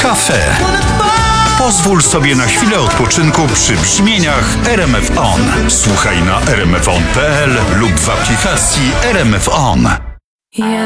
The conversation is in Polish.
Cafe. Pozwól sobie na chwilę odpoczynku przy brzmieniach RMF On. Słuchaj na rmfon.pl lub w aplikacji RMF On.